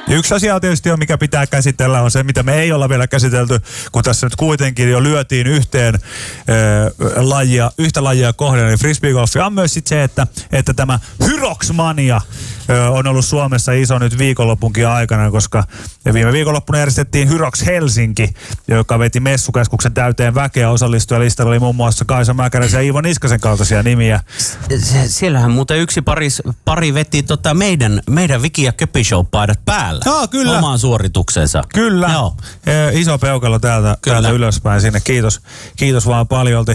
Yksi asia tietysti on, mikä pitää käsitellä, on se, mitä me ei olla vielä käsitelty, kun tässä nyt kuitenkin jo lyötiin yhtä lajia kohden, niin frisbeegolfia on myös se, että tämä Hyrox-mania on ollut Suomessa iso nyt viikonlopunkin aikana, koska viime viikonloppuna järjestettiin Hyrox Helsinki, joka veti messukeskuksen täyteen väkeä. Osallistujalistalla oli muun muassa Kaisa Mäkäräisen ja Iivo Niskasen kaltaisia nimiä. Siellähän muuten yksi pari veti meidän Viki ja Köpi Show -paidat päällä. Kyllä. Omaan suorituksensa. Kyllä. Joo. Iso peukalo täältä ylöspäin sinne. Kiitos vaan paljolti.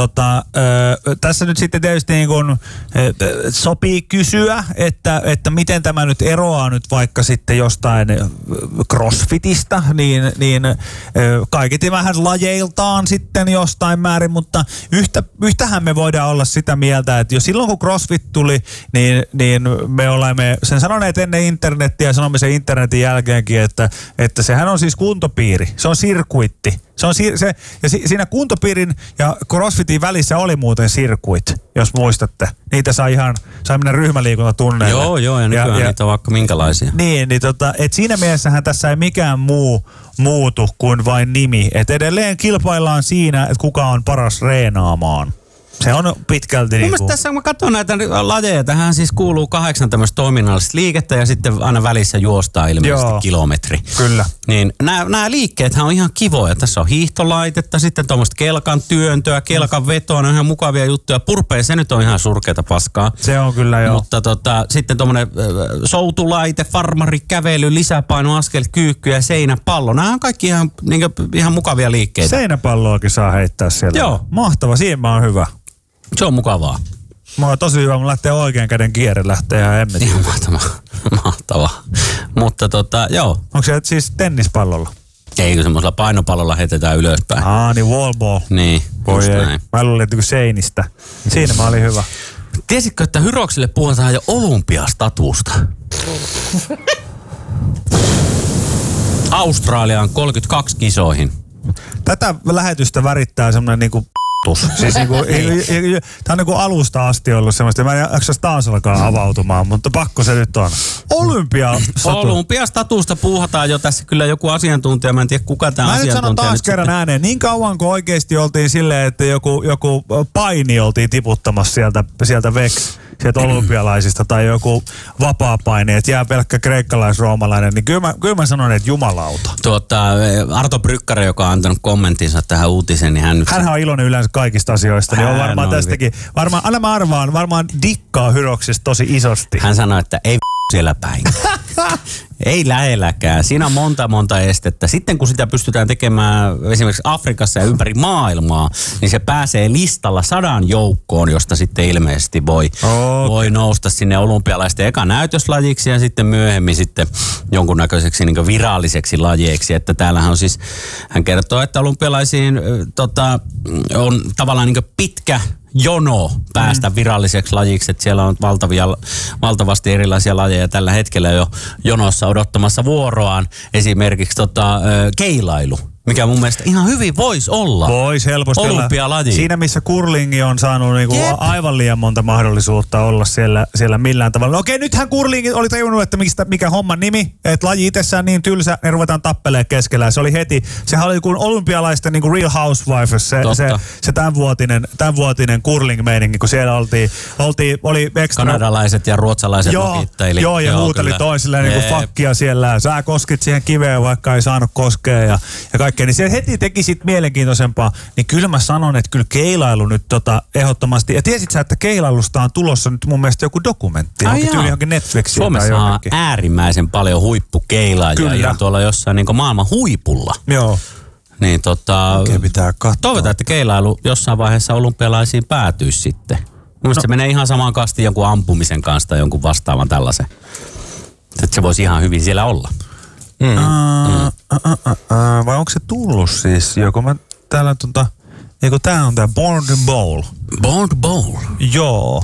Tässä nyt sitten tietysti niin kun, sopii kysyä, että miten tämä nyt eroaa nyt vaikka sitten jostain crossfitista, niin kaiketi vähän lajeiltaan sitten jostain määrin, mutta yhtähän me voidaan olla sitä mieltä, että jo silloin kun crossfit tuli, niin me olemme sen sanoneet ennen internettiä ja sanomme sen internetin jälkeenkin, että sehän on siis kuntopiiri, se on sirkuitti. Siinä kuntopiirin ja crossfitin välissä oli muuten sirkuit, jos muistatte. Niitä sai mennä ryhmäliikuntatunneille. Joo, ja nykyään niitä on vaikka minkälaisia. Niin et siinä mielessähän tässä ei mikään muu muutu kuin vain nimi. Et edelleen kilpaillaan siinä, että kuka on paras reenaamaan. Se on pitkälti mun mielestä tässä, kun mä katson näitä lajeja, tähän siis kuuluu 8 tämmöistä toiminnallista liikettä ja sitten aina välissä juostaa ilmeisesti kilometri. Kyllä. Niin nämä liikkeethän on ihan kivoja. Tässä on hiihtolaitetta, sitten tuommoista kelkan työntöä, kelkan vetoa, ne on ihan mukavia juttuja. Purpeen se nyt on ihan surkeata paskaa. Se on kyllä joo. Mutta sitten tuommoinen soutulaite, farmari, kävely, lisäpaino, askel, kyykky ja seinäpallo. Nämä on kaikki ihan mukavia liikkeitä. Seinäpalloakin saa heittää sieltä. Joo. Mahtava, siinä on hyvä. Se on mukavaa. Mä oon tosi hyvä, mun lähtee oikean käden kierre, lähtee ihan hemmetin. Ihan mahtavaa. Mutta joo. Onko se siis tennispallolla? Ei, kun semmoisella painopallolla heitetään ylöspäin. Niin wallball. Niin, just näin. Mä luulin, että seinistä. Siinä mä olin hyvä. Tiesitkö, että Hyroksille puhutaan jo olympiastatusta? Australiaan 32 kisoihin. Tätä lähetystä värittää semmoinen niinku siis tää on niinku alusta asti ollut semmoista, mä en jaksaisi taas alkaa avautumaan, mutta pakko se nyt on. Olympiastatusta puuhataan jo tässä kyllä joku asiantuntija, mä en tiedä kuka tämä asiantuntija. Mä nyt sanon taas kerran ääneen, niin kauan kuin oikeasti oltiin silleen, että joku paini oltiin tiputtamassa sieltä olympialaisista tai joku vapaapaini, että jää pelkkä kreikkalais-roomalainen, niin kyllä mä sanon, että jumalauta. Arto Brykkari, joka on antanut kommenttinsa tähän uutiseen, niin hänhän on iloinen yleensä kaikista asioista, niin on varmaan tästäkin. Varmaan dikkaa Hyroksista tosi isosti. Hän sanoi, että ei siellä päin. Ei lähelläkään. Siinä on monta estettä. Sitten kun sitä pystytään tekemään esimerkiksi Afrikassa ja ympäri maailmaa, niin se pääsee listalla 100 joukkoon, josta sitten ilmeisesti voi nousta sinne olympialaisten eka näytöslajiksi ja sitten myöhemmin sitten jonkunnäköiseksi niin viralliseksi lajieksi. Että täällähän on siis, hän kertoo, että olympialaisiin on tavallaan niin pitkä jono päästä viralliseksi lajiksi, että siellä on valtavasti erilaisia lajeja tällä hetkellä jo jonossa odottamassa vuoroaan. Esimerkiksi keilailu, mikä mun mielestä ihan hyvin voisi olla. Voisi helposti olympialaji. Siinä missä curlingi on saanut niinku aivan liian monta mahdollisuutta olla siellä millään tavalla. Okei, nythän curlingi oli tajunnut, että mikä homman nimi, että laji itsessään niin tylsä, ne ruvetaan tappelemaan keskellä. Se oli heti, sehän oli kuin olympialaisten niinku Real Housewives, se tämänvuotinen curling-meininki, kun siellä oli ekstra. Kanadalaiset ja ruotsalaiset nokitteli. Joo, ja huuteli toisilleen niinku fakkia siellä. Sä koskit siihen kiveen, vaikka ei saanut koskea ja kaikkea. Niin se heti teki sit mielenkiintoisempaa. Niin kyllä mä sanon, että kyllä keilailu nyt ehdottomasti. Ja tiesit sä, että keilailusta on tulossa nyt mun mielestä joku dokumentti. Johonkin Netflixiin. Suomessa on äärimmäisen paljon huippukeilailuja. Ja tuolla jossain niin maailman huipulla. Joo. Niin Oikein pitää katsoa. Toivotaan, että keilailu jossain vaiheessa olympialaisiin päätyisi sitten. Mielestäni se menee ihan samaan kastiin jonkun ampumisen kanssa tai jonkun vastaavan tällaisen. Että se voisi ihan hyvin siellä olla. Vai onko se tullut siis? Täällä tää on tää Born to Bowl. Born to Bowl? Joo.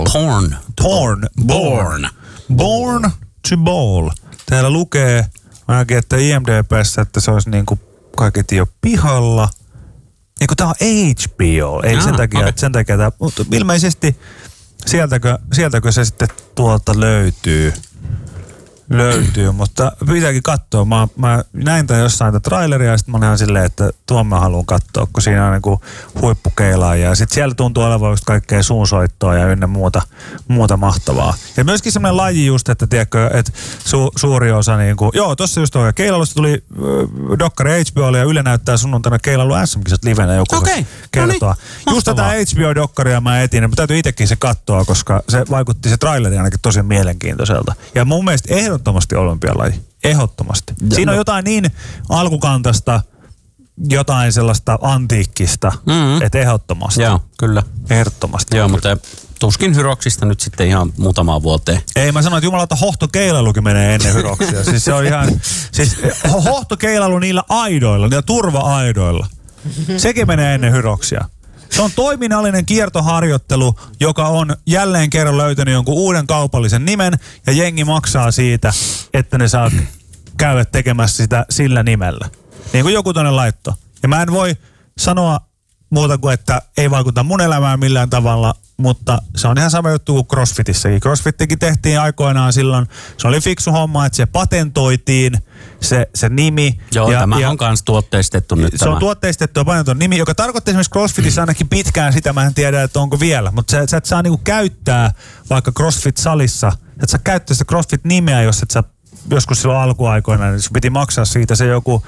Born to Bowl. Täällä lukee ainakin, että IMDb:ssä, että se olisi niinku kaiketi jo pihalla. Niinku tää on HBO. Ei sen takia tää, mutta ilmeisesti sieltäkö se sitten tuolta löytyy. löytyy, mutta pitääkin katsoa. Mä näin tämän jossain traileria ja sitten mä olin ihan silleen, että tuon mä haluan katsoa, kun siinä on niinku huippukeilaajia. Ja sitten siellä tuntuu olevan just kaikkea suunsoittoa ja ynnä muuta mahtavaa. Ja myöskin semmoinen laji just, että tiedätkö, että suuri osa niinku, joo tossa just on, keilailusta tuli dokkari HBOlle ja Yle näyttää sunnuntaina keilailu SM-kisat livenä joku kertoa. No niin, just tätä HBO-dokkaria mä etin, mutta täytyy itsekin se katsoa, koska se vaikutti se traileri ainakin tosi mielenkiintoiselta. Ja mun mielestä ehdottomasti olympialaji. Ehdottomasti. Siinä on jotain niin alkukantaista, jotain sellaista antiikkista, että ehdottomasti. Joo, kyllä. Ehdottomasti. Joo, mutta tuskin hyroksista nyt sitten ihan muutamaan vuoteen. Ei, mä sanoin, että jumalauta hohtokeilailukin menee ennen hyroksia. Siis se on ihan, siis hohtokeilailu niillä aidoilla, niillä turva-aidoilla. Sekin menee ennen hyroksia. Se on toiminnallinen kiertoharjoittelu, joka on jälleen kerran löytänyt jonkun uuden kaupallisen nimen ja jengi maksaa siitä, että ne saa käydä tekemässä sitä sillä nimellä. Niin kuin joku tonne laitto. Ja mä en voi sanoa muuta kuin, että ei vaikuta mun elämään millään tavalla, mutta se on ihan sama juttu kuin CrossFitissäkin. CrossFittikin tehtiin aikoinaan silloin. Se oli fiksu homma, että se patentoitiin, se nimi. Joo, tämä on kans tuotteistettu nyt. Se on tuotteistettu ja patentoitu nimi, joka tarkoittaa esimerkiksi CrossFitissa ainakin pitkään sitä, mä en tiedä, että onko vielä. Mutta sä et saa niinku käyttää vaikka CrossFit-salissa, et sä käyttää sitä CrossFit-nimeä, jos et sä joskus silloin alkuaikoina, niin sun piti maksaa siitä se joku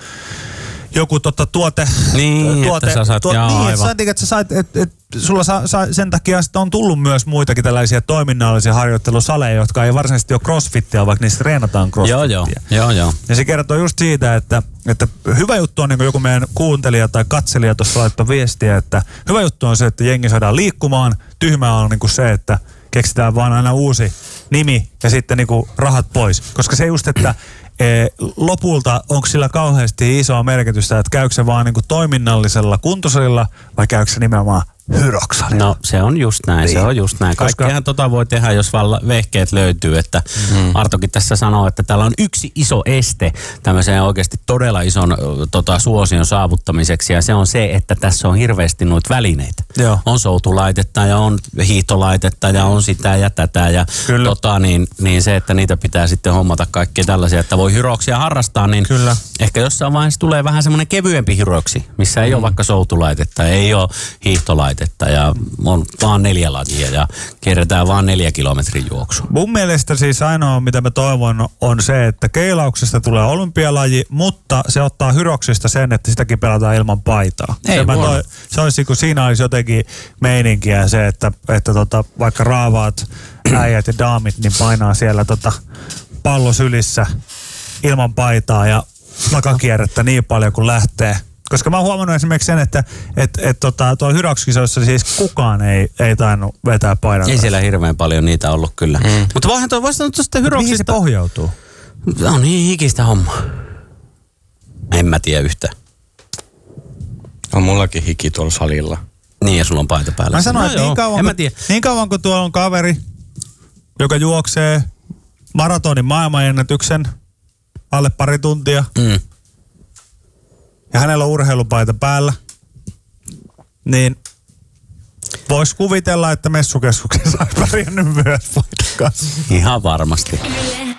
tuote. Niin, että sä saat, että sä sait, sulla sen takia on tullut myös muitakin tällaisia toiminnallisia harjoittelusaleja, jotka ei varsinaisesti ole crossfittia, vaikka niistä treenataan crossfittia. Joo. Ja se kertoo just siitä, että hyvä juttu on, niin kuin joku meidän kuuntelija tai katselija tuossa laittoi viestiä, että hyvä juttu on se, että jengi saadaan liikkumaan. Tyhmää on niin kuin se, että keksitään vaan aina uusi nimi ja sitten niin kuin rahat pois. Koska se just, että lopulta onko sillä kauheasti isoa merkitystä, että käykö se vaan niin kuin toiminnallisella kuntosalilla vai käykö se nimenomaan hyroksalilla? No se on just näin, niin. Se on just näin. Kaikkihan voi tehdä, jos vaan vehkeet löytyy. Että Artokin tässä sanoo, että täällä on yksi iso este tämmöiseen oikeasti todella ison suosion saavuttamiseksi ja se on se, että tässä on hirveästi noita välineitä. Joo. On soutulaitetta ja on hiihtolaitetta ja on sitä ja tätä ja niin se, että niitä pitää sitten hommata kaikkea tällaisia, että voi hyroksia harrastaa, niin kyllä. Ehkä jossain vaiheessa tulee vähän semmoinen kevyempi hyroksi, missä ei ole vaikka soutulaitetta, ei ole hiihtolaitetta ja on vaan 4 lajia ja kierretään vaan 4 kilometrin juoksua. Mun mielestä siis ainoa, mitä mä toivon, on se, että keilauksesta tulee olympialaji, mutta se ottaa hyroksista sen, että sitäkin pelataan ilman paitaa. Se olisi, kun siinä olisi jotenkin meininkiä se, että vaikka raavaat äijät ja daamit, niin painaa siellä pallo sylissä ilman paitaa ja takakierrettä niin paljon kuin lähtee. Koska mä oon huomannut esimerkiksi sen, että tuo hyrokskisoissa siis kukaan ei tainnut vetää paidan. Ei siellä hirveän paljon niitä ollut kyllä. Mutta voisi sanoa tuosta hyroksista. Mihin se pohjautuu? On niin hikistä hommaa. En mä tiedä yhtä. On mullakin hiki tuolla salilla. Niin ja sulla on paita päällä. Mä sanoin, että niin kauan kun tuolla on kaveri, joka juoksee maratonin maailmanennätyksen alle pari tuntia. Ja hänellä on urheilupaita päällä, niin vois kuvitella, että messukeskuksessa olisi pärjännyt myös paidan kanssa. Ihan varmasti.